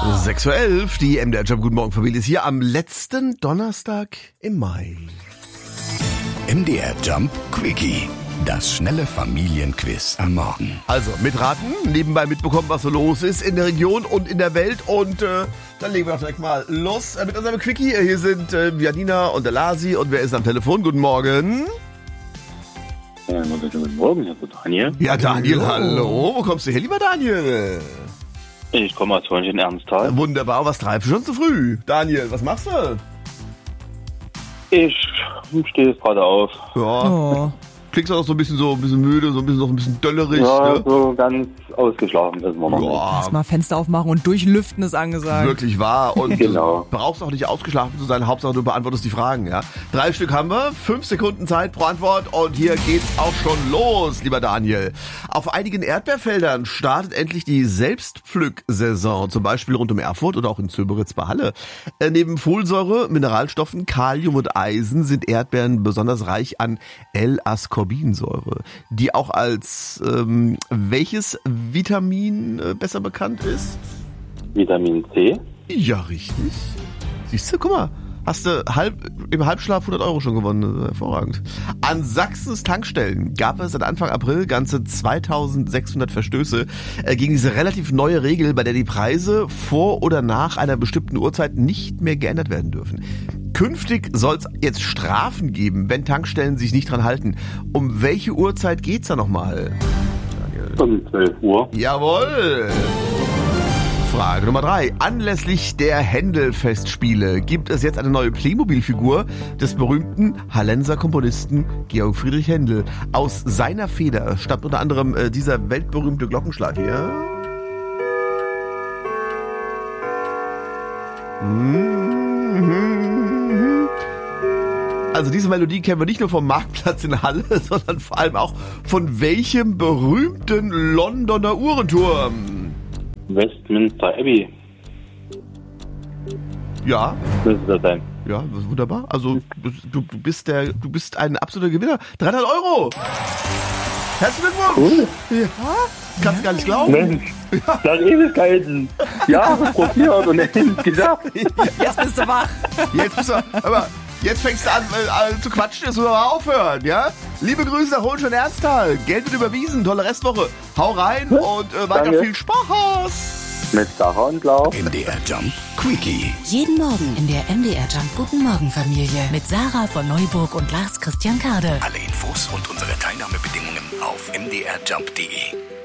6:11 Uhr, die MDR Jump Guten Morgen Familie ist hier am letzten Donnerstag im Mai. MDR Jump Quickie. Das schnelle Familienquiz am Morgen. Also mitraten, nebenbei mitbekommen, was so los ist in der Region und in der Welt. Und dann legen wir doch direkt mal los mit unserem Quickie. Hier sind Janina und der Lasi. Und wer ist am Telefon? Guten Morgen. Ja, guten Morgen, Herr Daniel. Ja, Daniel, hallo. Wo kommst du her, lieber Daniel? Ich komme aus Hohenstein-Ernsthal. Wunderbar, was treibst du schon zu früh? Daniel, was machst du? Ich stehe jetzt gerade auf. Ja. Klingst auch so ein bisschen müde, noch ein bisschen döllerig. Ja, ne? so ganz ausgeschlafen ist man noch nicht. Erstmal Fenster aufmachen und durchlüften ist angesagt. Wirklich wahr. Und Genau. du brauchst auch nicht ausgeschlafen zu sein. Hauptsache, du beantwortest die Fragen. Ja? 3 Stück haben wir, 5 Sekunden Zeit pro Antwort. Und hier geht's auch schon los, lieber Daniel. Auf einigen Erdbeerfeldern startet endlich die Selbstpflücksaison. Zum Beispiel rund um Erfurt oder auch in Zöberitz bei Halle. Neben Folsäure, Mineralstoffen, Kalium und Eisen sind Erdbeeren besonders reich an L-Ascorbinsäure, die auch als welches Vitamin besser bekannt ist? Vitamin C. Ja, richtig. Siehst du, guck mal, hast du im Halbschlaf 100 Euro schon gewonnen. Hervorragend. An Sachsens Tankstellen gab es seit Anfang April ganze 2600 Verstöße gegen diese relativ neue Regel, bei der die Preise vor oder nach einer bestimmten Uhrzeit nicht mehr geändert werden dürfen. Künftig soll es jetzt Strafen geben, wenn Tankstellen sich nicht dran halten. Um welche Uhrzeit geht's da nochmal? Um 12 Uhr. Jawohl! Frage Nummer 3. Anlässlich der Händel-Festspiele gibt es jetzt eine neue Playmobil-Figur des berühmten Hallenser Komponisten Georg Friedrich Händel. Aus seiner Feder stammt unter anderem dieser weltberühmte Glockenschlag hier. Also diese Melodie kennen wir nicht nur vom Marktplatz in Halle, sondern vor allem auch von welchem berühmten Londoner Uhrenturm? Westminster Abbey. Ja, Müsste das sein. ja, das ist wunderbar. Also du bist ein absoluter Gewinner. 300 Euro! Herzlichen Glückwunsch! Cool. Ja, kannst gar nicht glauben. Mensch, nach Ewigkeiten. Jahre probiert und nichts gesagt. Jetzt bist du wach. Jetzt fängst du an zu quatschen, jetzt müssen wir mal aufhören, ja? Liebe Grüße nach Hohenstein-Ernsthal. Geld wird überwiesen, tolle Restwoche. Hau rein und weiter Danke. viel Spaß. Mit Sarah und Lauf. MDR Jump Quickie. Jeden Morgen in der MDR Jump Guten Morgen Familie mit Sarah von Neuburg und Lars Christian Kade. Alle Infos und unsere Teilnahmebedingungen auf mdrjump.de.